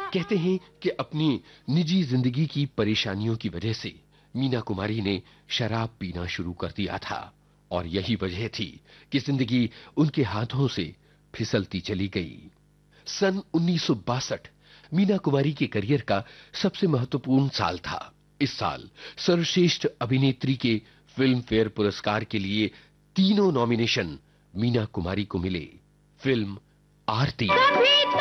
कहते हैं कि अपनी निजी जिंदगी की परेशानियों की वजह से मीना कुमारी ने शराब पीना शुरू कर दिया था और यही वजह थी कि जिंदगी उनके हाथों से फिसलती चली गई। सन 1962 मीना कुमारी के करियर का सबसे महत्वपूर्ण साल था। इस साल सर्वश्रेष्ठ अभिनेत्री के फिल्म फेयर पुरस्कार के लिए तीनों नॉमिनेशन मीना कुमारी को मिले। फिल्म आरती,